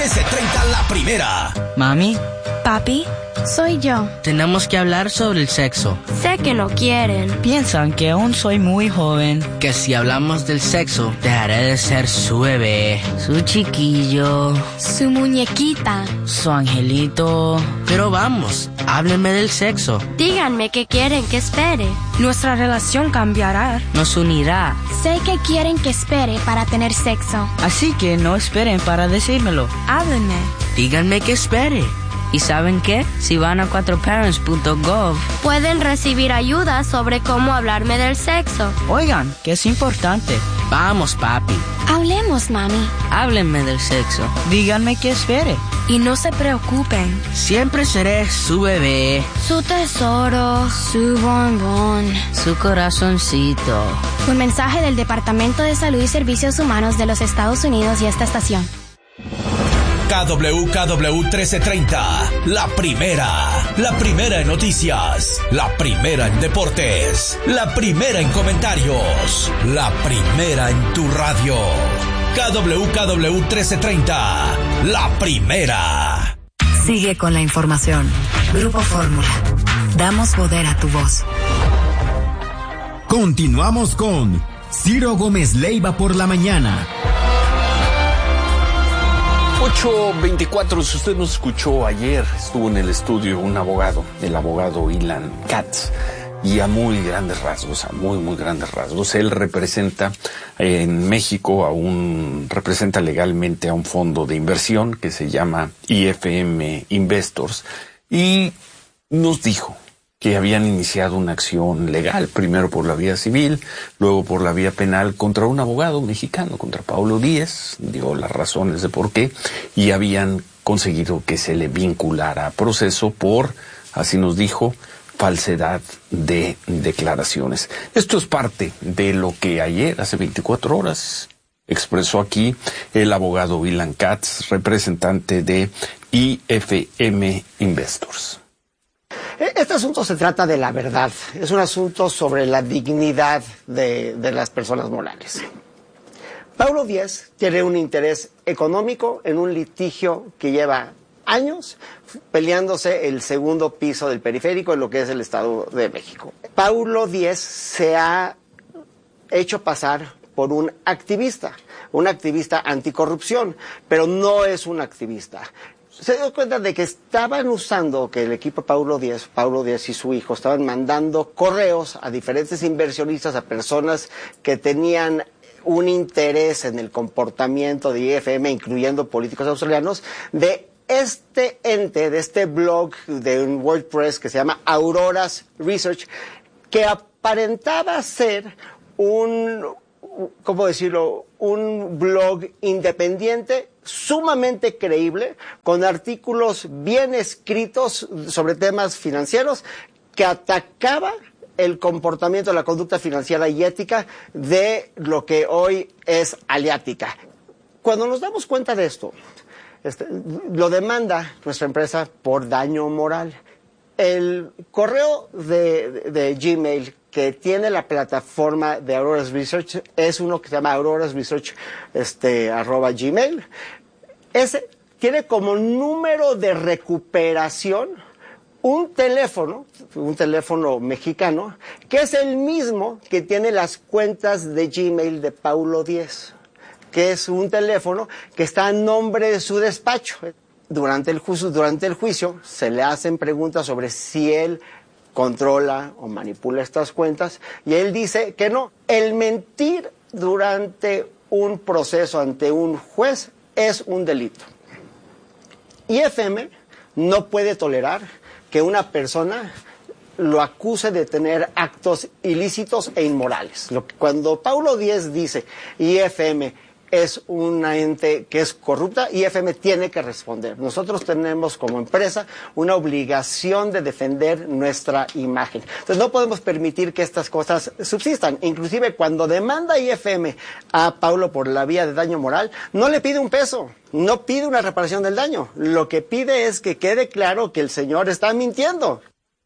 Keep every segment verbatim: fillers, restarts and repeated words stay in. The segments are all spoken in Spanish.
trece treinta La Primera. Mami. Papi, soy yo. Tenemos que hablar sobre el sexo. Sé que no quieren. Piensan que aún soy muy joven. Que si hablamos del sexo, dejaré de ser su bebé, su chiquillo, su muñequita, su angelito. Pero vamos, háblenme del sexo. Díganme que quieren que espere. Nuestra relación cambiará. Nos unirá. Sé que quieren que espere para tener sexo. Así que no esperen para decírmelo. Háblenme. Díganme que espere. ¿Y saben qué? Si van a cuatro parents punto gov, pueden recibir ayuda sobre cómo hablarme del sexo. Oigan, que es importante. Vamos, papi. Hablemos, mami. Háblenme del sexo. Díganme que espere. Y no se preocupen. Siempre seré su bebé, su tesoro, su bombón, su corazoncito. Un mensaje del Departamento de Salud y Servicios Humanos de los Estados Unidos y esta estación. K W K W trece treinta, La Primera. La primera en noticias, la primera en deportes, la primera en comentarios, la primera en tu radio. K W K W trece treinta, La Primera. Sigue con la información. Grupo Fórmula. Damos poder a tu voz. Continuamos con Ciro Gómez Leiva por la mañana. ocho veinticuatro, si usted nos escuchó ayer, estuvo en el estudio un abogado, el abogado Ilan Katz, y a muy grandes rasgos, a muy, muy grandes rasgos. Él representa en México a un, representa legalmente a un fondo de inversión que se llama I F M Investors, y nos dijo que habían iniciado una acción legal, primero por la vía civil, luego por la vía penal, contra un abogado mexicano, contra Paulo Díez, dio las razones de por qué, y habían conseguido que se le vinculara a proceso por, así nos dijo, falsedad de declaraciones. Esto es parte de lo que ayer, hace veinticuatro horas, expresó aquí el abogado Ilan Katz, representante de I F M Investors. Este asunto se trata de la verdad, es un asunto sobre la dignidad de, de las personas morales. Paulo Díez tiene un interés económico en un litigio que lleva años peleándose el segundo piso del periférico en lo que es el Estado de México. Paulo Díez se ha hecho pasar por un activista, un activista anticorrupción, pero no es un activista. Se dio cuenta de que estaban usando, que el equipo Paulo Díez, Paulo Díez y su hijo estaban mandando correos a diferentes inversionistas, a personas que tenían un interés en el comportamiento de I F M, incluyendo políticos australianos, de este ente, de este blog de un WordPress que se llama Auroras Research, que aparentaba ser un, ¿cómo decirlo?, un blog independiente, sumamente creíble, con artículos bien escritos sobre temas financieros, que atacaba el comportamiento, la conducta financiera y ética de lo que hoy es Aliática. Cuando nos damos cuenta de esto, este, lo demanda nuestra empresa por daño moral. El correo de, de, de Gmail que tiene la plataforma de Auroras Research es uno que se llama Auroras Research este, arroba Gmail. Ese tiene como número de recuperación un teléfono, un teléfono mexicano, que es el mismo que tiene las cuentas de Gmail de Paulo Díez, que es un teléfono que está a nombre de su despacho. Durante el juicio, durante el juicio se le hacen preguntas sobre si él controla o manipula estas cuentas, y él dice que no. El mentir durante un proceso ante un juez es un delito. I F M no puede tolerar que una persona lo acuse de tener actos ilícitos e inmorales. Lo que, cuando Paulo Díez dice I F M es una ente que es corrupta, I F M tiene que responder. Nosotros tenemos como empresa una obligación de defender nuestra imagen. Entonces no podemos permitir que estas cosas subsistan. Inclusive cuando demanda I F M a Paulo por la vía de daño moral, no le pide un peso, no pide una reparación del daño. Lo que pide es que quede claro que el señor está mintiendo.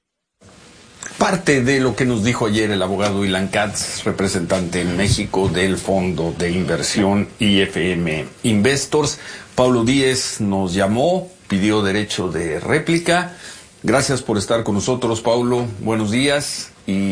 Parte de lo que nos dijo ayer el abogado Ilan Katz, representante en México del fondo de inversión I F M Investors, Paulo Díez nos llamó, pidió derecho de réplica. Gracias por estar con nosotros, Paulo. Buenos días.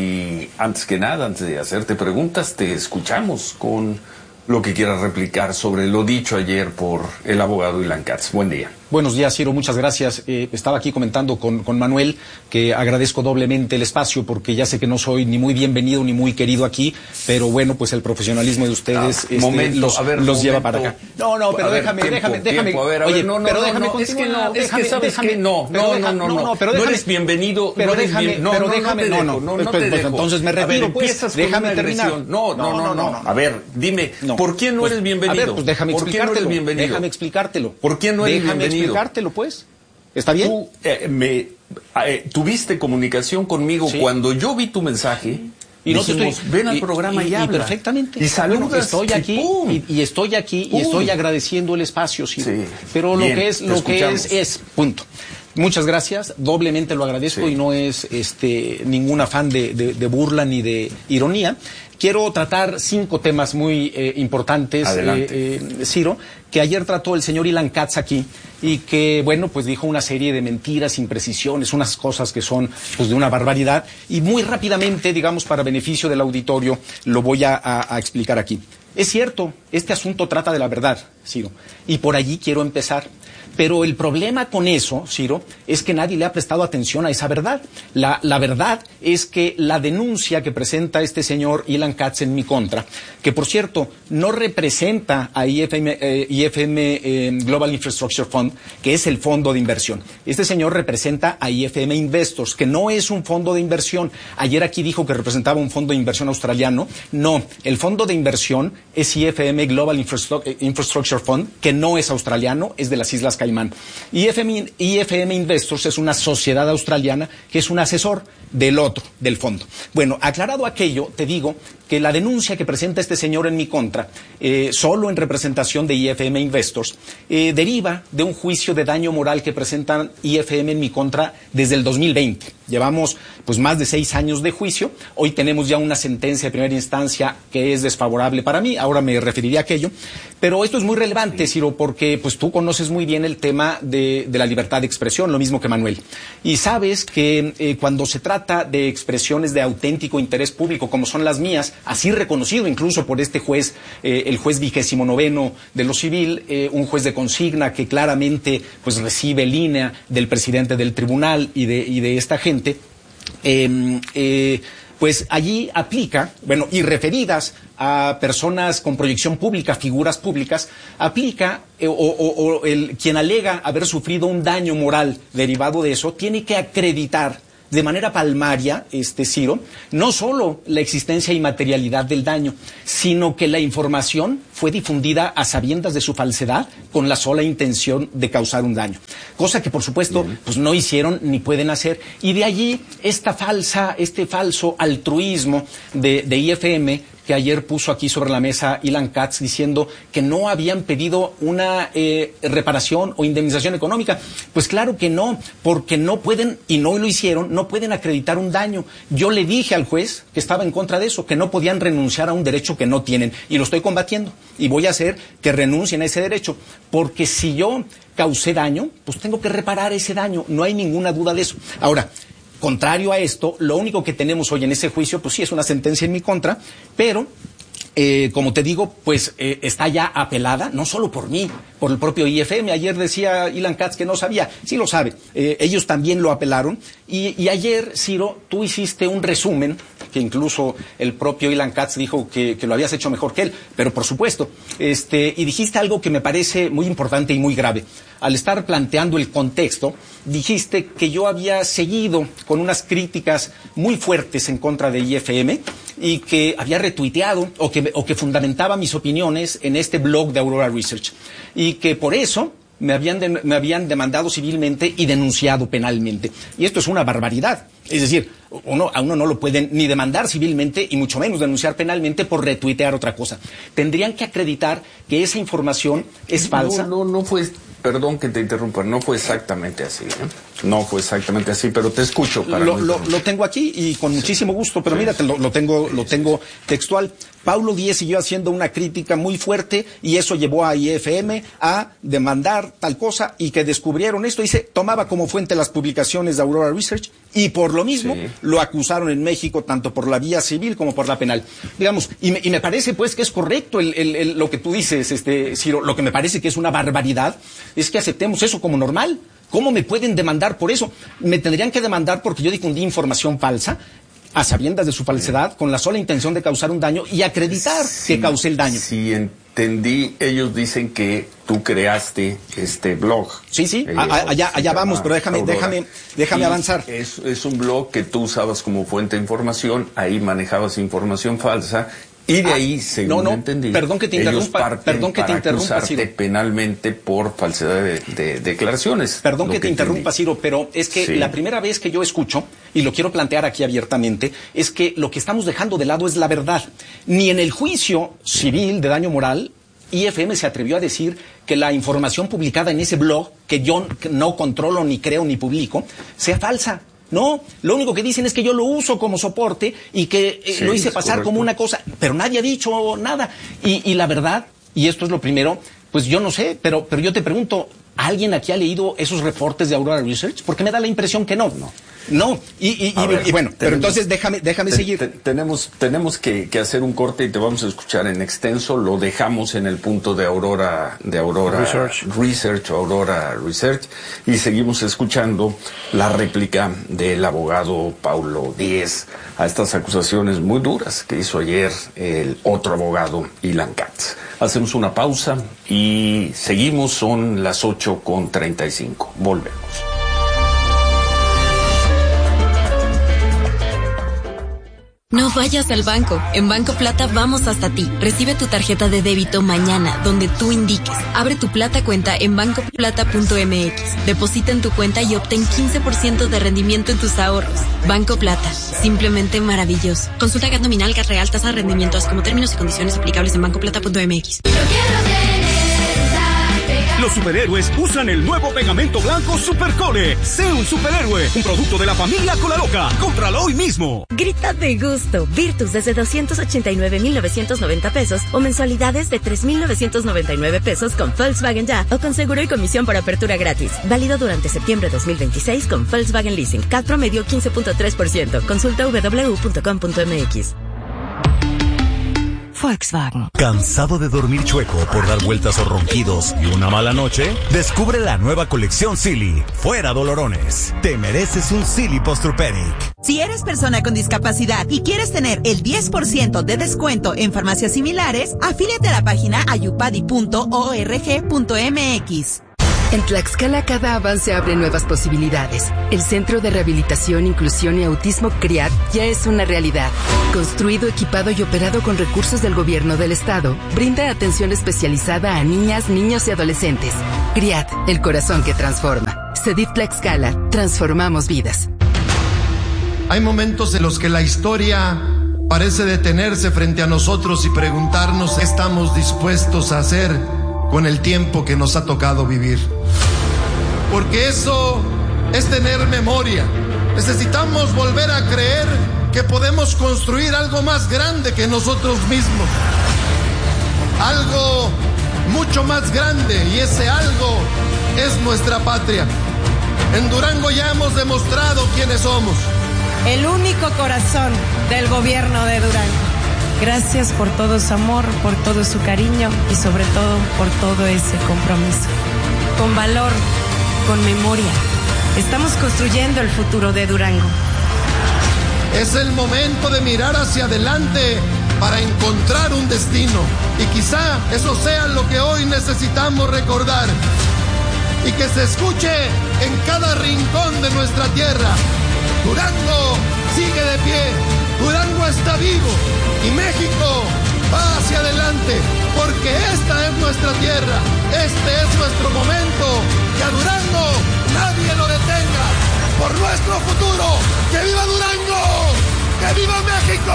Y antes que nada, antes de hacerte preguntas, te escuchamos con lo que quieras replicar sobre lo dicho ayer por el abogado Ilan Katz. Buen día. Buenos días, Ciro, muchas gracias. Eh, estaba aquí comentando con, con Manuel que agradezco doblemente el espacio porque ya sé que no soy ni muy bienvenido ni muy querido aquí, pero bueno, pues el profesionalismo de ustedes ah, este, momento, los, a ver, los momento. lleva para acá. No, no, pero ver, déjame, tiempo, déjame, déjame. Tiempo, a ver, a Oye, ver, no, no, pero no, déjame no, continuar. es que no, déjame, es que sabes déjame, que no, pero no, deja, no, no, no, pero no déjame, eres bienvenido, pero no eres déjame, bien, no, pero no, déjame, no te no, dejo, no, no, pues, no pues, te pues, dejo. entonces me retiro, a ver, pues, empiezas déjame con una terminar. agresión. No, no, no, no, no, a ver, dime, no. ¿por qué no pues, eres bienvenido? A ver, pues déjame ¿Por qué no eres explicártelo, bienvenido? déjame explicártelo. ¿Por qué no eres déjame bienvenido? explicártelo, pues. ¿Está bien? Tú eh, me, eh, tuviste comunicación conmigo sí. cuando yo vi tu mensaje. Y no dijimos, te estoy, ven al y, programa y, y, y habla. perfectamente. Y saludas. Bueno, estoy aquí y, y estoy aquí ¡Pum! y estoy agradeciendo el espacio, sí. sí. Pero Bien, lo que es, lo que es, es punto. Muchas gracias, doblemente lo agradezco sí. y no es este ningún afán de, de, de burla ni de ironía. Quiero tratar cinco temas muy eh, importantes, eh, eh, Ciro, que ayer trató el señor Ilan Katz aquí y que, bueno, pues dijo una serie de mentiras, imprecisiones, unas cosas que son pues de una barbaridad y muy rápidamente, digamos, para beneficio del auditorio, lo voy a, a, a explicar aquí. Es cierto, este asunto trata de la verdad, Ciro, y por allí quiero empezar. Pero el problema con eso, Ciro, es que nadie le ha prestado atención a esa verdad. La, la verdad es que la denuncia que presenta este señor Ilan Katz en mi contra, que por cierto no representa a I F M, eh, I F M eh, Global Infrastructure Fund, que es el fondo de inversión. Este señor representa a I F M Investors, que no es un fondo de inversión. Ayer aquí dijo que representaba un fondo de inversión australiano. No, el fondo de inversión es I F M Global Infrastructure Fund, que no es australiano, es de las Islas Caimán. I F M, I F M Investors es una sociedad australiana que es un asesor del otro, del fondo. Bueno, aclarado aquello, te digo que la denuncia que presenta este señor en mi contra, eh, solo en representación de I F M Investors, eh, deriva de un juicio de daño moral que presentan I F M en mi contra desde el dos mil veinte. Llevamos pues más de seis años de juicio. Hoy tenemos ya una sentencia de primera instancia que es desfavorable para mí. Ahora me referiré a aquello. Pero esto es muy relevante, Ciro, porque pues tú conoces muy bien el tema de, de la libertad de expresión, lo mismo que Manuel. Y sabes que eh, cuando se trata de expresiones de auténtico interés público, como son las mías, así reconocido incluso por este juez, eh, el juez vigésimo noveno de lo civil, eh, un juez de consigna que claramente pues recibe línea del presidente del tribunal y de, y de esta gente, eh, eh, pues allí aplica, bueno, y referidas a personas con proyección pública, figuras públicas, aplica eh, o, o, o el, quien alega haber sufrido un daño moral derivado de eso, tiene que acreditar de manera palmaria, este Ciro, no solo la existencia y materialidad del daño, sino que la información fue difundida a sabiendas de su falsedad con la sola intención de causar un daño. Cosa que, por supuesto, pues no hicieron ni pueden hacer. Y de allí esta falsa, este falso altruismo de, de I F M, que ayer puso aquí sobre la mesa Ilan Katz diciendo que no habían pedido una eh, reparación o indemnización económica. Pues claro que no, porque no pueden, y no lo hicieron, no pueden acreditar un daño. Yo le dije al juez que estaba en contra de eso, que no podían renunciar a un derecho que no tienen, y lo estoy combatiendo, y voy a hacer que renuncien a ese derecho, porque si yo causé daño, pues tengo que reparar ese daño, no hay ninguna duda de eso. Ahora, contrario a esto, lo único que tenemos hoy en ese juicio, pues sí es una sentencia en mi contra, pero eh, como te digo, pues eh, está ya apelada, no solo por mí, por el propio I F M. Ayer decía Ilan Katz que no sabía, sí lo sabe, eh, ellos también lo apelaron, y, y ayer, Ciro, tú hiciste un resumen, que incluso el propio Ilan Katz dijo que, que lo habías hecho mejor que él, pero por supuesto, este, y dijiste algo que me parece muy importante y muy grave. Al estar planteando el contexto, dijiste que yo había seguido con unas críticas muy fuertes en contra de I F M y que había retuiteado o que, o que fundamentaba mis opiniones en este blog de Aurora Research y que por eso me habían, de, me habían demandado civilmente y denunciado penalmente. Y esto es una barbaridad. Es decir, uno, a uno no lo pueden ni demandar civilmente y mucho menos denunciar penalmente por retuitear otra cosa. Tendrían que acreditar que esa información es falsa. No, no, no fue... Perdón que te interrumpa, no fue exactamente así, ¿eh? No fue exactamente así, pero te escucho. Para lo, lo, lo tengo aquí y con muchísimo gusto, pero sí. Mira, te lo, lo, tengo, lo tengo textual. Paulo Díez siguió haciendo una crítica muy fuerte y eso llevó a I F M a demandar tal cosa y que descubrieron esto. Dice, tomaba como fuente las publicaciones de Aurora Research y por lo mismo sí. lo acusaron en México tanto por la vía civil como por la penal. Digamos, y me, y me parece pues que es correcto el, el, el, lo que tú dices, este, Ciro. Lo que me parece que es una barbaridad es que aceptemos eso como normal. ¿Cómo me pueden demandar por eso? Me tendrían que demandar porque yo difundí información falsa, a sabiendas de su falsedad, con la sola intención de causar un daño y acreditar sí, que causé el daño. Sí, entendí. Ellos dicen que tú creaste este blog. Sí, sí, a, a, allá, allá vamos, pero déjame, Aurora. déjame, déjame avanzar. Es, es un blog que tú usabas como fuente de información, ahí manejabas información falsa. Y de ah, ahí, según no, no, entendí, perdón que te interrumpa, perdón que te interrumpa, Ciro. penalmente por falsedad de, de declaraciones. Perdón que, que te interrumpa, Ciro, pero es que sí. la primera vez que yo escucho, y lo quiero plantear aquí abiertamente, es que lo que estamos dejando de lado es la verdad. Ni en el juicio civil de daño moral, I F M se atrevió a decir que la información publicada en ese blog, que yo no controlo, ni creo, ni publico, sea falsa. No, lo único que dicen es que yo lo uso como soporte y que eh, sí, lo hice pasar correcto. como una cosa, pero nadie ha dicho nada. Y, y la verdad, y esto es lo primero, pues yo no sé, pero, pero yo te pregunto, ¿alguien aquí ha leído esos reportes de Aurora Research? Porque me da la impresión que no. No. No, y, y, y, ver, y bueno, tenemos, pero entonces déjame, déjame te, seguir. Te, tenemos tenemos que, que hacer un corte y te vamos a escuchar en extenso. Lo dejamos en el punto de Aurora, de Aurora Research, Research Aurora Research, y seguimos escuchando la réplica del abogado Paulo Díez a estas acusaciones muy duras que hizo ayer el otro abogado, Ilan Katz. Hacemos una pausa y seguimos, son las ocho con treinta y cinco. Volvemos. No vayas al banco. En Banco Plata vamos hasta ti. Recibe tu tarjeta de débito mañana, donde tú indiques. Abre tu Plata cuenta en banco plata punto m x. Deposita en tu cuenta y obtén quince por ciento de rendimiento en tus ahorros. Banco Plata. Simplemente maravilloso. Consulta G A T nominal, G A T real, tasa de rendimiento, así como términos y condiciones aplicables en banco plata punto m x. Los superhéroes usan el nuevo pegamento blanco Supercole. Sé un superhéroe, un producto de la familia Cola Loca. Cómpralo hoy mismo. Grita de gusto. Virtus desde doscientos ochenta y nueve mil novecientos noventa pesos o mensualidades de tres mil novecientos noventa y nueve pesos con Volkswagen Ya o con seguro y comisión por apertura gratis. Válido durante septiembre dos mil veintiséis con Volkswagen Leasing. C A T promedio quince punto tres por ciento. Consulta w w w punto com punto m x. Volkswagen. ¿Cansado de dormir chueco por dar vueltas o ronquidos y una mala noche? Descubre la nueva colección Silly. Fuera dolorones. Te mereces un Silly Posturpedic. Si eres persona con discapacidad y quieres tener el diez por ciento de descuento en farmacias similares, afíliate a la página ayupadi punto org punto m x. En Tlaxcala cada avance abre nuevas posibilidades. El Centro de Rehabilitación, Inclusión y Autismo CRIAT ya es una realidad. Construido, equipado y operado con recursos del gobierno del estado, brinda atención especializada a niñas, niños y adolescentes. CRIAT, el corazón que transforma. CEDIF Tlaxcala, transformamos vidas. Hay momentos en los que la historia parece detenerse frente a nosotros y preguntarnos qué estamos dispuestos a hacer con el tiempo que nos ha tocado vivir. Porque eso es tener memoria. Necesitamos volver a creer que podemos construir algo más grande que nosotros mismos. Algo mucho más grande, y ese algo es nuestra patria. En Durango ya hemos demostrado quiénes somos. El único corazón del gobierno de Durango. Gracias por todo su amor, por todo su cariño y sobre todo por todo ese compromiso. Con valor, con memoria, estamos construyendo el futuro de Durango. Es el momento de mirar hacia adelante para encontrar un destino. Y quizá eso sea lo que hoy necesitamos recordar. Y que se escuche en cada rincón de nuestra tierra. Durango sigue de pie. Durango está vivo y México va hacia adelante, porque esta es nuestra tierra, este es nuestro momento, que a Durango nadie lo detenga, por nuestro futuro. ¡Que viva Durango! ¡Que viva México!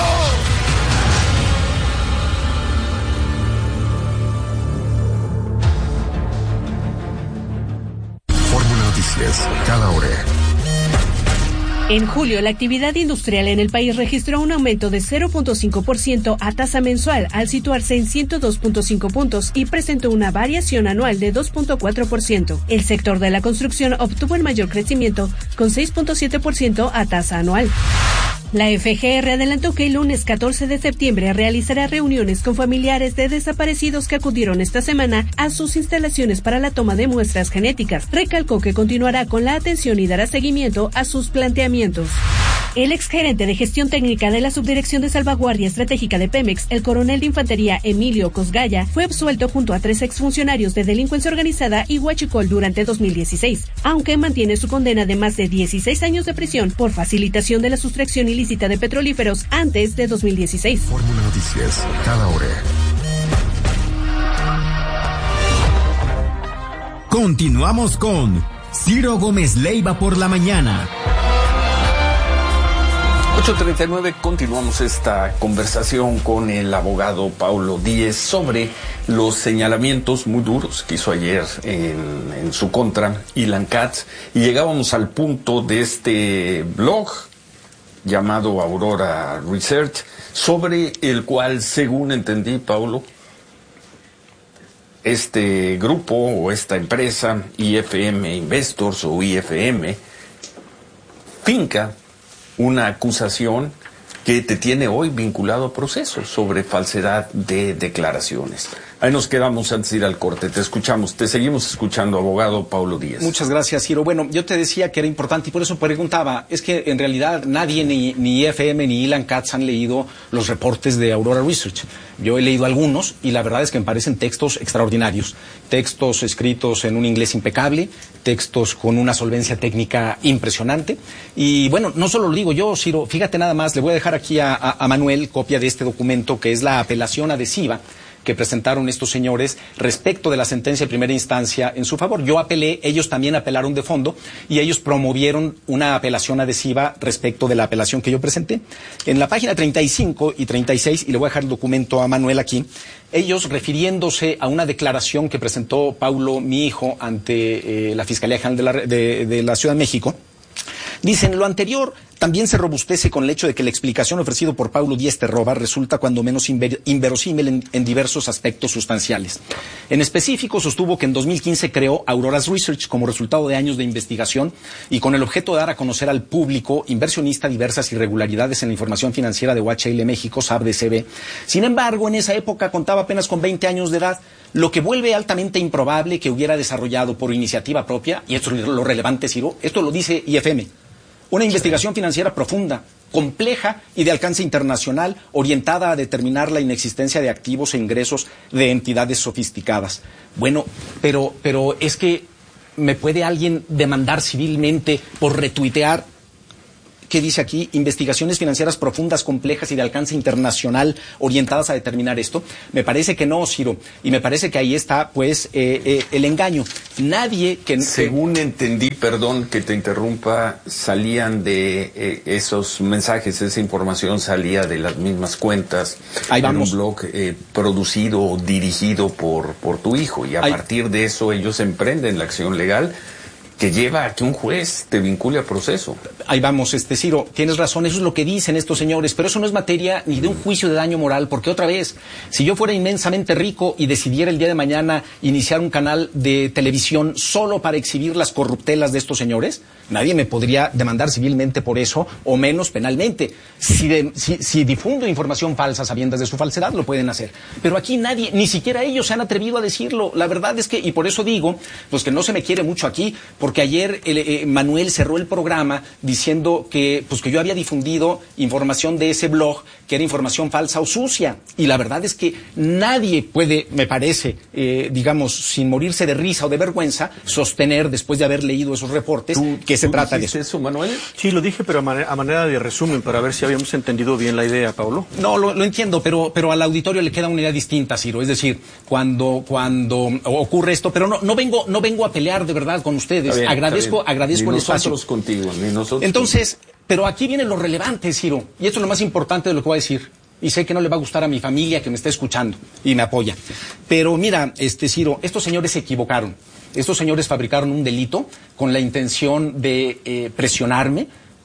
Fórmula Noticias, cada hora. En julio, la actividad industrial en el país registró un aumento de cero punto cinco por ciento a tasa mensual al situarse en ciento dos punto cinco puntos y presentó una variación anual de dos punto cuatro por ciento. El sector de la construcción obtuvo el mayor crecimiento con seis punto siete por ciento a tasa anual. La F G R adelantó que el lunes catorce de septiembre realizará reuniones con familiares de desaparecidos que acudieron esta semana a sus instalaciones para la toma de muestras genéticas. Recalcó que continuará con la atención y dará seguimiento a sus planteamientos. El exgerente de gestión técnica de la Subdirección de Salvaguardia Estratégica de Pemex, el coronel de infantería Emilio Cosgaya, fue absuelto junto a tres exfuncionarios de delincuencia organizada y huachicol durante dos mil dieciséis, aunque mantiene su condena de más de dieciséis años de prisión por facilitación de la sustracción ilícita de petrolíferos antes de dos mil dieciséis. Fórmula Noticias, cada hora. Continuamos con Ciro Gómez Leiva por la mañana. ocho treinta y nueve, continuamos esta conversación con el abogado Paulo Díez sobre los señalamientos muy duros que hizo ayer en, en su contra Ilan Katz, y llegábamos al punto de este blog llamado Aurora Research, sobre el cual, según entendí, Paulo, este grupo o esta empresa, I F M Investors o I F M, finca una acusación que te tiene hoy vinculado a procesos sobre falsedad de declaraciones. Ahí nos quedamos antes de ir al corte. Te escuchamos, te seguimos escuchando, abogado Paulo Díez. Muchas gracias, Ciro. Bueno, yo te decía que era importante y por eso preguntaba. Es que en realidad nadie, ni, ni I F M ni Ilan Katz han leído los reportes de Aurora Research. Yo he leído algunos y la verdad es que me parecen textos extraordinarios. Textos escritos en un inglés impecable, textos con una solvencia técnica impresionante. Y bueno, no solo lo digo yo, Ciro, fíjate nada más, le voy a dejar aquí a, a, a Manuel copia de este documento que es la apelación adhesiva que presentaron estos señores respecto de la sentencia de primera instancia en su favor. Yo apelé, ellos también apelaron de fondo y ellos promovieron una apelación adhesiva respecto de la apelación que yo presenté. En la página treinta y cinco y treinta y seis, y le voy a dejar el documento a Manuel aquí, ellos refiriéndose a una declaración que presentó Paulo, mi hijo, ante eh, la Fiscalía General de la, de, de la Ciudad de México, dicen: lo anterior también se robustece con el hecho de que la explicación ofrecida por Paulo Díez Terroba resulta cuando menos inver, inverosímil en, en diversos aspectos sustanciales. En específico, sostuvo que en dos mil quince creó Aurora's Research como resultado de años de investigación y con el objeto de dar a conocer al público inversionista diversas irregularidades en la información financiera de O H L México, S A B D C B. Sin embargo, en esa época contaba apenas con veinte años de edad, lo que vuelve altamente improbable que hubiera desarrollado por iniciativa propia, y esto es lo relevante, Ciro, esto lo dice I F M, una investigación financiera profunda, compleja y de alcance internacional, orientada a determinar la inexistencia de activos e ingresos de entidades sofisticadas. Bueno, pero, pero es que ¿me puede alguien demandar civilmente por retuitear? ¿Qué dice aquí? Investigaciones financieras profundas, complejas y de alcance internacional orientadas a determinar esto. Me parece que no, Ciro. Y me parece que ahí está, pues, eh, eh, el engaño. Nadie que... Según entendí, perdón que te interrumpa, salían de eh, esos mensajes, esa información salía de las mismas cuentas. Ahí vamos. En un blog eh, producido o dirigido por, por tu hijo. Y a Ahí. partir de eso ellos emprenden la acción legal que lleva a que un juez te vincule al proceso. Ahí vamos, este Ciro, tienes razón, eso es lo que dicen estos señores, pero eso no es materia ni de un juicio de daño moral, porque otra vez, si yo fuera inmensamente rico y decidiera el día de mañana iniciar un canal de televisión solo para exhibir las corruptelas de estos señores, nadie me podría demandar civilmente por eso, o menos penalmente. Si, de, si, si difundo información falsa sabiendas de su falsedad, lo pueden hacer. Pero aquí nadie, ni siquiera ellos se han atrevido a decirlo. La verdad es que, y por eso digo, pues que no se me quiere mucho aquí, porque ayer el, eh, Manuel cerró el programa diciendo que, pues que yo había difundido información de ese blog que era información falsa o sucia. Y la verdad es que nadie puede, me parece, eh, digamos, sin morirse de risa o de vergüenza, sostener, después de haber leído esos reportes, que se trata de eso. eso, Manuel? Sí, lo dije, pero a, man a manera de resumen, para ver si habíamos entendido bien la idea, Paulo. No, lo, lo entiendo, pero, pero al auditorio le queda una idea distinta, Ciro. Es decir, cuando, cuando ocurre esto, pero no, no vengo, no vengo a pelear de verdad con ustedes. Bien, agradezco, agradezco ni el espacio. Nosotros contigo, ni nosotros. Entonces, pero aquí viene lo relevante, Ciro, y esto es lo más importante de lo que voy a decir. Y sé que no le va a gustar a mi familia que me está escuchando y me apoya. Pero mira, este Ciro, estos señores se equivocaron. Estos señores fabricaron un delito con la intención de eh, presionarme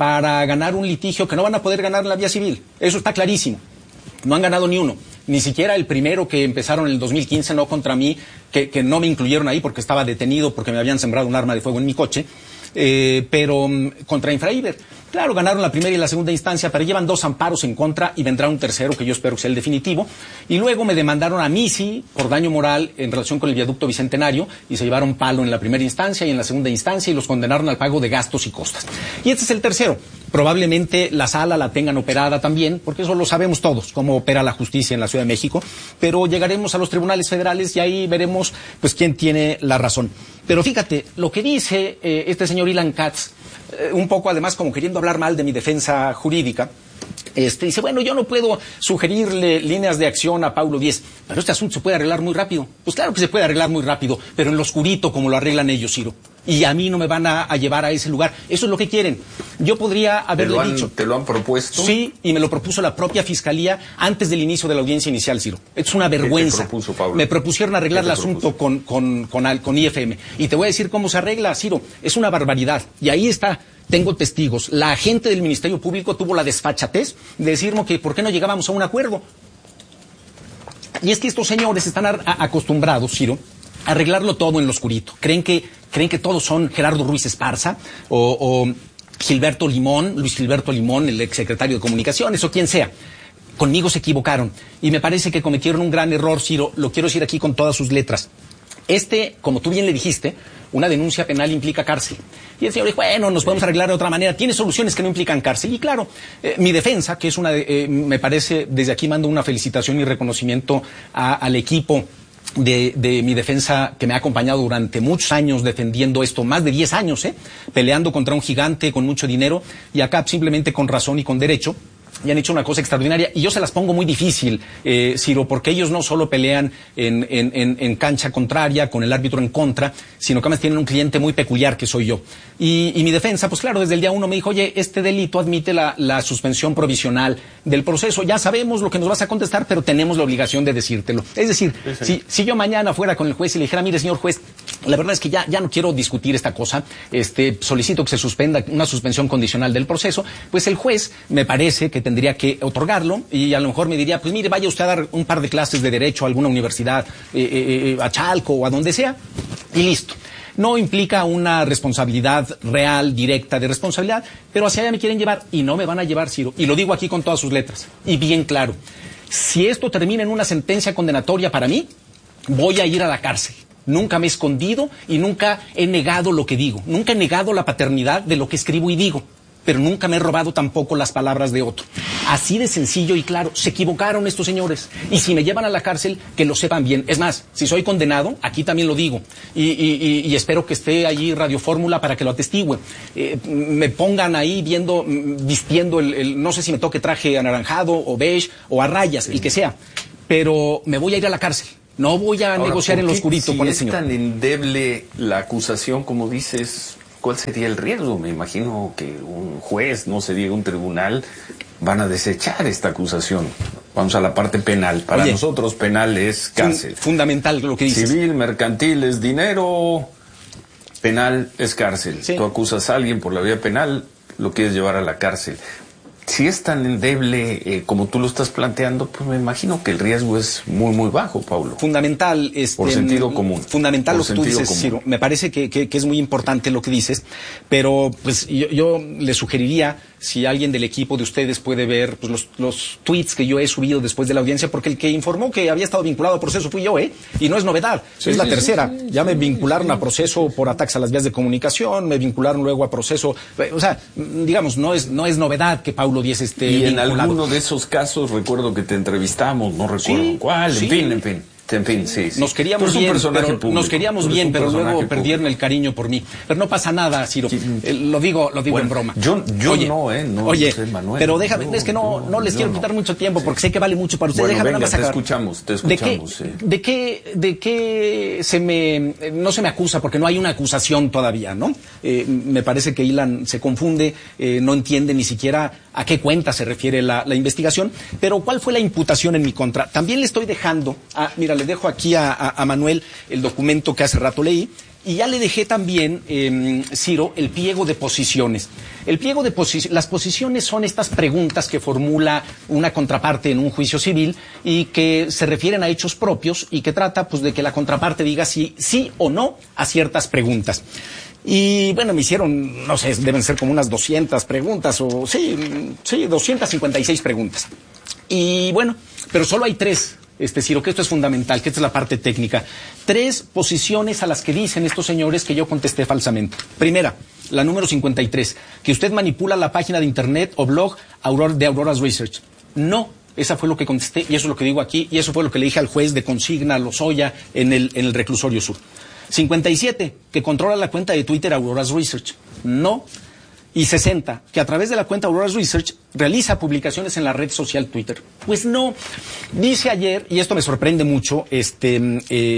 para ganar un litigio que no van a poder ganar en la vía civil. Eso está clarísimo. No han ganado ni uno. Ni siquiera el primero que empezaron en el dos mil quince, no contra mí, que, que no me incluyeron ahí porque estaba detenido, porque me habían sembrado un arma de fuego en mi coche, eh, pero um, contra Infraiber. Claro, ganaron la primera y la segunda instancia, pero llevan dos amparos en contra y vendrá un tercero que yo espero que sea el definitivo. Y luego me demandaron a mí, sí, por daño moral en relación con el viaducto Bicentenario y se llevaron palo en la primera instancia y en la segunda instancia y los condenaron al pago de gastos y costas. Y este es el tercero. Probablemente la sala la tengan operada también, porque eso lo sabemos todos, cómo opera la justicia en la Ciudad de México, pero llegaremos a los tribunales federales y ahí veremos pues quién tiene la razón. Pero fíjate, lo que dice eh, este señor Ilan Katz, eh, un poco además como queriendo hablar mal de mi defensa jurídica, Este, dice, bueno, yo no puedo sugerirle líneas de acción a Paulo Díez, pero este asunto se puede arreglar muy rápido. Pues claro que se puede arreglar muy rápido, pero en lo oscurito como lo arreglan ellos, Ciro. Y a mí no me van a, a llevar a ese lugar. Eso es lo que quieren. Yo podría haberle ¿Te lo han, dicho. ¿Te lo han propuesto? Sí, y me lo propuso la propia Fiscalía antes del inicio de la audiencia inicial, Ciro. Es una vergüenza. ¿Qué te propuso, Pablo? Me propusieron arreglar el asunto con, con, con, con, con I F M. Y te voy a decir cómo se arregla, Ciro. Es una barbaridad. Y ahí está. Tengo testigos. La agente del Ministerio Público tuvo la desfachatez de decirme que por qué no llegábamos a un acuerdo. Y es que estos señores están a, a, acostumbrados, Ciro, a arreglarlo todo en lo oscurito. Creen que, creen que todos son Gerardo Ruiz Esparza o, o Gilberto Limón, Luis Gilberto Limón, el exsecretario de Comunicaciones o quien sea. Conmigo se equivocaron. Y me parece que cometieron un gran error, Ciro. Lo quiero decir aquí con todas sus letras. Este, como tú bien le dijiste, una denuncia penal implica cárcel. Y el señor dijo, bueno, nos podemos arreglar de otra manera. Tiene soluciones que no implican cárcel. Y claro, eh, mi defensa, que es una, eh, me parece, desde aquí mando una felicitación y reconocimiento a, al equipo de, de mi defensa que me ha acompañado durante muchos años defendiendo esto, más de diez años, ¿eh? Peleando contra un gigante con mucho dinero y acá simplemente con razón y con derecho. Y han hecho una cosa extraordinaria, y yo se las pongo muy difícil, eh, Ciro, porque ellos no solo pelean en, en, en, en cancha contraria, con el árbitro en contra, sino que además tienen un cliente muy peculiar que soy yo. Y, y mi defensa, pues claro, desde el día uno me dijo, oye, este delito admite la, la suspensión provisional del proceso, ya sabemos lo que nos vas a contestar, pero tenemos la obligación de decírtelo. Es decir, sí, sí. Si, si yo mañana fuera con el juez y le dijera, mire, señor juez, la verdad es que ya, ya no quiero discutir esta cosa, este, solicito que se suspenda una suspensión condicional del proceso, pues el juez me parece que tendría que otorgarlo y a lo mejor me diría, pues mire, vaya usted a dar un par de clases de derecho a alguna universidad, eh, eh, a Chalco o a donde sea, y listo. No implica una responsabilidad real, directa de responsabilidad, pero hacia allá me quieren llevar y no me van a llevar, Ciro. Y lo digo aquí con todas sus letras y bien claro. Si esto termina en una sentencia condenatoria para mí, voy a ir a la cárcel. Nunca me he escondido y nunca he negado lo que digo. Nunca he negado la paternidad de lo que escribo y digo. Pero nunca me he robado tampoco las palabras de otro. Así de sencillo y claro, se equivocaron estos señores. Y si me llevan a la cárcel, que lo sepan bien. Es más, si soy condenado, aquí también lo digo. Y, y, y espero que esté allí Radio Fórmula para que lo atestigüe. Eh, me pongan ahí viendo, vistiendo el, el, no sé si me toque traje anaranjado o beige o a rayas, sí, el que sea. Pero me voy a ir a la cárcel. No voy a Ahora, negociar en lo oscurito si con el señor. Si es tan endeble la acusación, como dices, ¿cuál sería el riesgo? Me imagino que un juez, no se diga un tribunal, van a desechar esta acusación. Vamos a la parte penal. Para Oye, nosotros penal es cárcel. Fundamental lo que dices. Civil, mercantil es dinero, penal es cárcel. Sí. Tú acusas a alguien por la vía penal, lo quieres llevar a la cárcel. Si es tan endeble eh, como tú lo estás planteando, pues me imagino que el riesgo es muy, muy bajo, Pablo. Fundamental. Este, por sentido común. Fundamental por lo que tú dices, común. Ciro. Me parece que, que, que es muy importante lo que dices, pero pues yo, yo le sugeriría, si alguien del equipo de ustedes puede ver pues, los, los tweets que yo he subido después de la audiencia, porque el que informó que había estado vinculado a proceso fui yo, ¿eh? Y no es novedad, sí, es la sí, tercera. Sí, sí, ya me vincularon sí. a proceso por ataques a las vías de comunicación, me vincularon luego a proceso, o sea, digamos, no es, no es novedad que Paulo Díez esté y vinculado. En alguno de esos casos recuerdo que te entrevistamos, no recuerdo sí, cuál, sí. en fin, en fin. En fin, sí, sí. Nos queríamos bien, pero, nos queríamos bien, pero luego público. Perdieron el cariño por mí. Pero no pasa nada, Ciro. Sí. Eh, lo digo, lo digo bueno, en broma. Yo, yo oye, no, eh, no. Oye, no sé, Manuel, pero déjame, yo, es que no, yo, no les quiero no. quitar mucho tiempo porque sé que vale mucho para ustedes. Bueno, déjame venga, nada más te escuchamos, te escuchamos. ¿De qué, sí. de qué, de qué se me, no se me acusa? Porque no hay una acusación todavía, ¿no? Eh, me parece que Ilan se confunde, eh, no entiende ni siquiera a qué cuenta se refiere la, la investigación. Pero ¿cuál fue la imputación en mi contra? También le estoy dejando, a, mira, le dejo aquí a, a, a Manuel el documento que hace rato leí, y ya le dejé también, eh, Ciro, el pliego de posiciones. El pliego de posiciones, las posiciones son estas preguntas que formula una contraparte en un juicio civil y que se refieren a hechos propios y que trata pues de que la contraparte diga si sí o no a ciertas preguntas. Y bueno, me hicieron, no sé, deben ser como unas doscientas preguntas o sí, sí, doscientas cincuenta y seis preguntas. Y bueno, pero solo hay tres. Este, Ciro, que esto es fundamental, que esta es la parte técnica. Tres posiciones a las que dicen estos señores que yo contesté falsamente. Primera, la número cincuenta y tres, que usted manipula la página de internet o blog Aurora, de Aurora's Research. No, esa fue lo que contesté y eso es lo que digo aquí y eso fue lo que le dije al juez de consigna Lozoya en el, en el reclusorio sur. cincuenta y siete, que controla la cuenta de Twitter Aurora's Research. No. Y sesenta, que a través de la cuenta Aurora's Research realiza publicaciones en la red social Twitter. Pues no. Dice ayer, y esto me sorprende mucho, este, eh,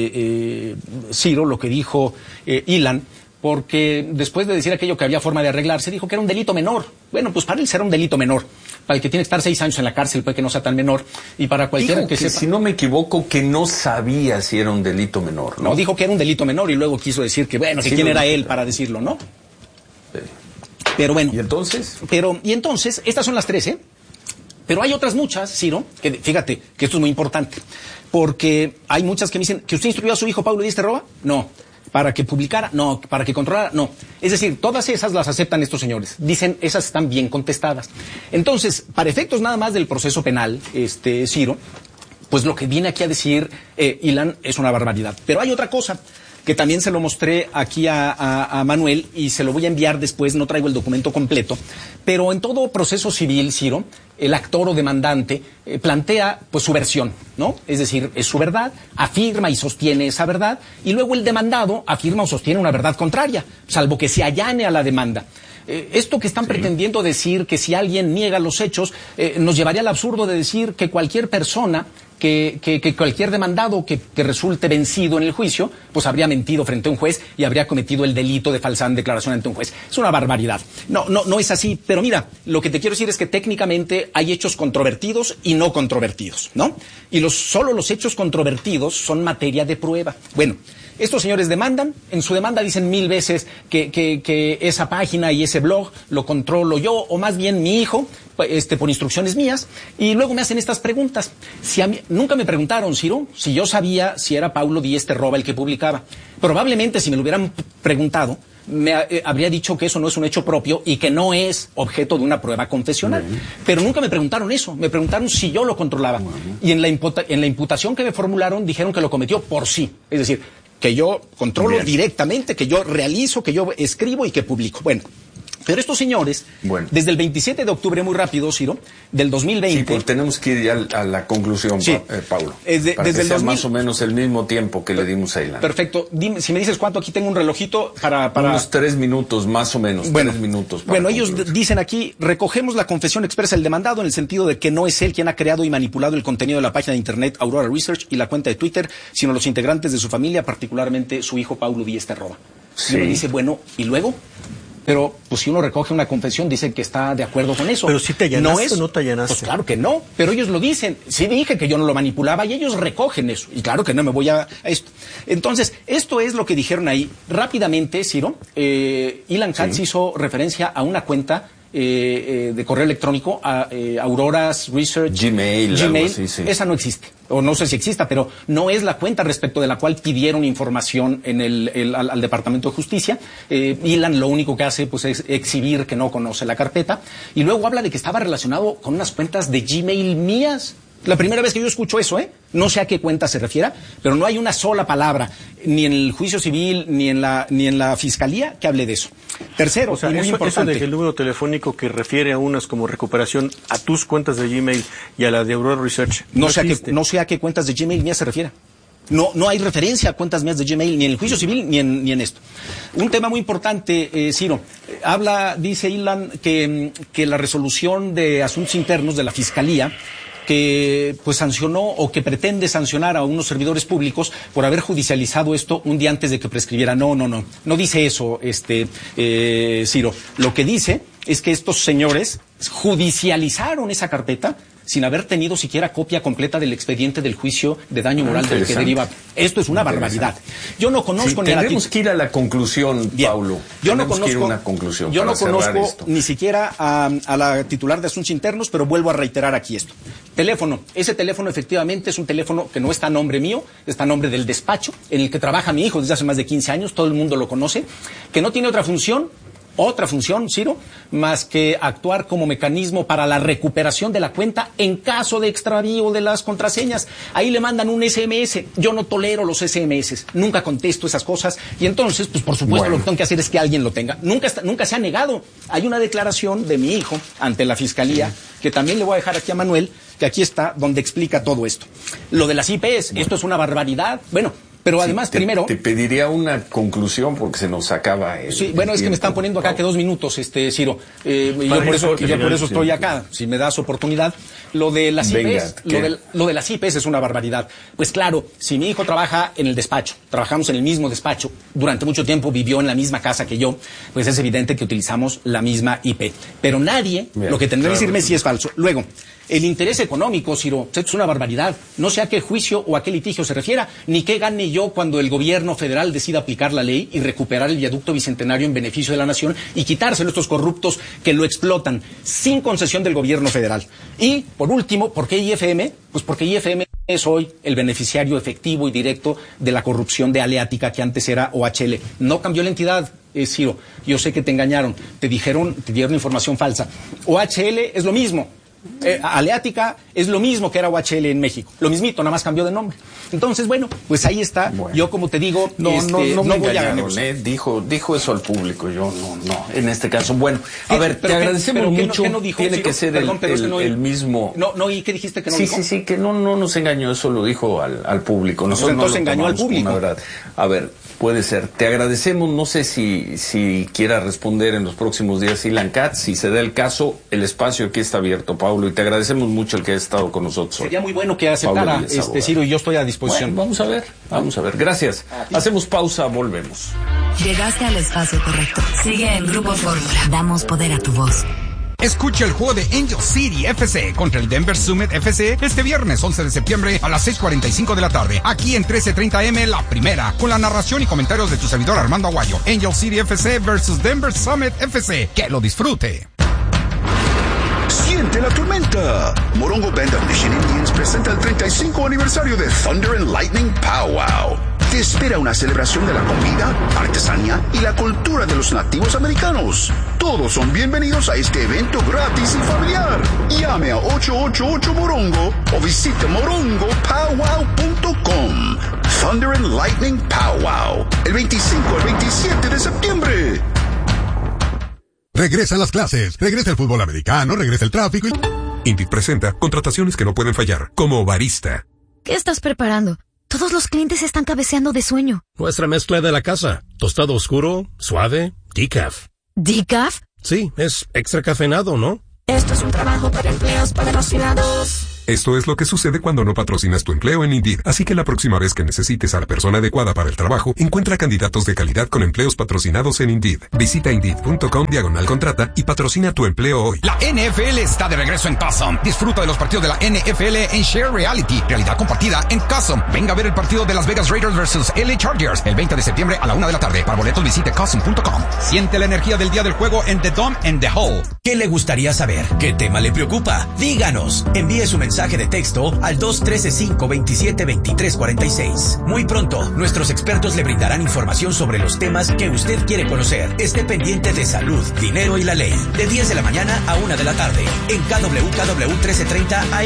eh, Ciro, lo que dijo eh, Ilan, porque después de decir aquello que había forma de arreglarse, dijo que era un delito menor. Bueno, pues para él será un delito menor. Para el que tiene que estar seis años en la cárcel, puede que no sea tan menor. Y para cualquiera dijo que, que sepa... si no me equivoco, que no sabía si era un delito menor, ¿no? No, dijo que era un delito menor y luego quiso decir que, bueno, que sí, quién era dijo. él para decirlo, ¿no? Sí. Pero bueno. ¿Y entonces? Pero, y entonces, estas son las tres, ¿eh? Pero hay otras muchas, Ciro, que fíjate que esto es muy importante. Porque hay muchas que me dicen, ¿que usted instruyó a su hijo Paulo Díaz Terroba? No. ¿Para que publicara? No. ¿Para que controlara? No. Es decir, todas esas las aceptan estos señores. Dicen, esas están bien contestadas. Entonces, para efectos nada más del proceso penal, este, Ciro, pues lo que viene aquí a decir eh, Ilan es una barbaridad. Pero hay otra cosa que también se lo mostré aquí a, a, a Manuel y se lo voy a enviar después, no traigo el documento completo, pero en todo proceso civil, Ciro, el actor o demandante eh, plantea pues su versión, ¿no? Es decir, es su verdad, afirma y sostiene esa verdad, y luego el demandado afirma o sostiene una verdad contraria, salvo que se allane a la demanda. Eh, esto que están sí. pretendiendo decir que si alguien niega los hechos, eh, nos llevaría al absurdo de decir que cualquier persona Que, que, que cualquier demandado que, que resulte vencido en el juicio, pues habría mentido frente a un juez y habría cometido el delito de falsa declaración ante un juez. Es una barbaridad. No, no, no es así. Pero mira, lo que te quiero decir es que técnicamente hay hechos controvertidos y no controvertidos, ¿no? Y los, solo los hechos controvertidos son materia de prueba. Bueno, estos señores demandan, en su demanda dicen mil veces que, que, que esa página y ese blog lo controlo yo, o más bien mi hijo, este, por instrucciones mías, y luego me hacen estas preguntas. Si a mí, nunca me preguntaron, Ciro, si yo sabía si era Paulo Díaz Terroba el que publicaba. Probablemente si me lo hubieran preguntado, me eh, habría dicho que eso no es un hecho propio y que no es objeto de una prueba confesional. Uh-huh. Pero nunca me preguntaron eso, me preguntaron si yo lo controlaba. Uh-huh. Y en la, imputa, en la imputación que me formularon dijeron que lo cometió por sí. Es decir, que yo controlo Bien. directamente, que yo realizo, que yo escribo y que publico. Bueno, pero estos señores, bueno. desde el veintisiete de octubre, muy rápido, Ciro, del dos mil veinte... Sí, pues tenemos que ir ya a la conclusión, sí. pa, eh, Paulo, es de, para desde que el sea dos mil... más o menos el mismo tiempo que le dimos a Ilan. Perfecto. Dime, si me dices cuánto, aquí tengo un relojito para... para... Unos tres minutos, más o menos, bueno, tres minutos. Para bueno, concluir. Ellos dicen aquí, recogemos la confesión expresa del demandado en el sentido de que no es él quien ha creado y manipulado el contenido de la página de internet Aurora Research y la cuenta de Twitter, sino los integrantes de su familia, particularmente su hijo Paulo Díaz Terroba. Sí. Y uno dice, bueno, ¿y luego? Pero, pues si uno recoge una confesión, dice que está de acuerdo con eso. Pero si te allanaste ¿No es? o no te allanaste. Pues claro que no, pero ellos lo dicen. Sí dije que yo no lo manipulaba y ellos recogen eso. Y claro que no me voy a, a esto. Entonces, esto es lo que dijeron ahí. Rápidamente, Ciro, eh, Ilan Katz sí. hizo referencia a una cuenta eh, eh, de correo electrónico, a eh, Aurora's Research. Gmail. Gmail. Algo así, sí. Esa no existe. O no sé si exista, pero no es la cuenta respecto de la cual pidieron información en el, el al, al Departamento de Justicia. Eh, Ilan lo único que hace pues es exhibir que no conoce la carpeta y luego habla de que estaba relacionado con unas cuentas de Gmail mías. La primera vez que yo escucho eso, ¿eh? No sé a qué cuenta se refiera, pero no hay una sola palabra, ni en el juicio civil, ni en la, ni en la fiscalía, que hable de eso. Tercero, o sea, y muy eso, importante. Eso de que el número telefónico que refiere a unas como recuperación a tus cuentas de Gmail y a la de Aurora Research. No, no, sé, a qué, no sé a qué cuentas de Gmail mías se refiere. No, no hay referencia a cuentas mías de Gmail, ni en el juicio civil, ni en, ni en esto. Un tema muy importante, eh, Ciro. Habla, dice Ilan, que, que la resolución de asuntos internos de la Fiscalía que pues sancionó o que pretende sancionar a unos servidores públicos por haber judicializado esto un día antes de que prescribiera. No, no, no. No dice eso, este, eh, Ciro. Lo que dice es que estos señores judicializaron esa carpeta sin haber tenido siquiera copia completa del expediente del juicio de daño moral del que deriva. Esto es una barbaridad. Yo no conozco sí, ni a la Tenemos que ir a la conclusión, Bien. Paulo. Yo no tenemos conozco, que ir a una conclusión yo no para cerrar conozco esto. ni siquiera a, a la titular de Asuntos Internos, pero vuelvo a reiterar aquí esto. Teléfono. Ese teléfono efectivamente es un teléfono que no está a nombre mío, está a nombre del despacho en el que trabaja mi hijo desde hace más de quince años, todo el mundo lo conoce, que no tiene otra función, otra función, Ciro, más que actuar como mecanismo para la recuperación de la cuenta en caso de extravío de las contraseñas. Ahí le mandan un ese eme ese. Yo no tolero los ese eme ese, nunca contesto esas cosas y entonces, pues por supuesto, bueno, lo que tengo que hacer es que alguien lo tenga. Nunca, está, nunca se ha negado. Hay una declaración de mi hijo ante la Fiscalía, que también le voy a dejar aquí a Manuel, que aquí está, donde explica todo esto. Lo de las I Pes, bueno. Esto es una barbaridad. Bueno, pero además, sí, te, primero... Te pediría una conclusión porque se nos acaba el Sí, bueno, el es que me están poniendo acá que dos minutos, este Ciro. Eh, y yo por eso, yo por eso estoy acá, si me das oportunidad. Lo de las I Pes, lo de, lo de las I Pes es una barbaridad. Pues claro, si mi hijo trabaja en el despacho, trabajamos en el mismo despacho, durante mucho tiempo vivió en la misma casa que yo, pues es evidente que utilizamos la misma I Pe. Pero nadie, Bien, lo que tendrá que claro. decirme si es falso. Luego, el interés económico, Ciro, esto es una barbaridad. No sé a qué juicio o a qué litigio se refiera, ni qué gane yo cuando el gobierno federal decida aplicar la ley y recuperar el viaducto bicentenario en beneficio de la nación y quitárselo a estos corruptos que lo explotan sin concesión del gobierno federal. Y, por último, ¿por qué I F M? Pues porque I F M es hoy el beneficiario efectivo y directo de la corrupción de Aleática, que antes era O H L. No cambió la entidad, eh, Ciro. Yo sé que te engañaron, te dijeron, te dieron información falsa. O H L es lo mismo. Eh, Aleática es lo mismo que era O H L en México, lo mismito, nada más cambió de nombre. Entonces, bueno, pues ahí está. Bueno. Yo, como te digo, no, este, no, no, no me voy a eh, dijo, dijo eso al público. Yo no, no. En este caso, bueno, a ver, pero te agradecemos pero mucho. ¿qué no, qué no dijo, Tiene Ciro? que ser Perdón, el, el, no, el mismo. No, no. ¿Y qué dijiste que no sí, dijo? Sí, sí, sí, que no, no nos engañó. Eso lo dijo al, al público. Nosotros pues entonces no engañó al público. Una verdad. A ver. Puede ser. Te agradecemos. No sé si, si quiera responder en los próximos días Ilan Katz. Si se da el caso, el espacio aquí está abierto, Paulo. Y te agradecemos mucho el que hayas estado con nosotros hoy. Sería muy bueno que aceptara, Díaz, este, Ciro, y yo estoy a disposición. Bueno, vamos a ver. Vamos a ver. Gracias. Hacemos pausa, volvemos. Llegaste al espacio correcto. Sigue en Grupo Fórmula. Damos poder a tu voz. Escucha el juego de Angel City F C contra el Denver Summit F C este viernes once de septiembre a las seis cuarenta y cinco de la tarde, aquí en trece treinta eme La Primera, con la narración y comentarios de tu servidor Armando Aguayo. Angel City F C versus Denver Summit F C. Que lo disfrute. Siente la tormenta. Morongo Band of Mission Indians presenta el treinta y cinco aniversario de Thunder and Lightning Powwow. Te espera una celebración de la comida, artesanía y la cultura de los nativos americanos. Todos son bienvenidos a este evento gratis y familiar. Llame a ocho ocho ocho Morongo o visite morongo powwow punto com. Thunder and Lightning Powwow, el veinticinco al veintisiete de septiembre. Regresan las clases, regresa el fútbol americano, regresa el tráfico y... Indeed presenta contrataciones que no pueden fallar, como barista. ¿Qué estás preparando? Todos los clientes están cabeceando de sueño. Nuestra mezcla de la casa. Tostado oscuro, suave, decaf. ¿Decaf? Sí, es extra cafeinado, ¿no? Esto es un trabajo para empleos patrocinados. Esto es lo que sucede cuando no patrocinas tu empleo en Indeed. Así que la próxima vez que necesites a la persona adecuada para el trabajo, encuentra candidatos de calidad con empleos patrocinados en Indeed. Visita Indeed punto com diagonal contrata y patrocina tu empleo hoy. La N F L está de regreso en Custom. Disfruta de los partidos de la N F L en Share Reality, realidad compartida en Custom. Venga a ver el partido de Las Vegas Raiders versus L A Chargers el veinte de septiembre a la una de la tarde. Para boletos visite Custom punto com. Siente la energía del día del juego en The Dome and the Hall. ¿Qué le gustaría saber? ¿Qué tema le preocupa? Díganos. Envíe su mensaje de texto al dos uno tres cinco dos siete dos tres cuatro seis. Muy pronto, nuestros expertos le brindarán información sobre los temas que usted quiere conocer. Esté pendiente de salud, dinero y la ley. De diez de la mañana a una de la tarde. En K W K W trece treinta A M.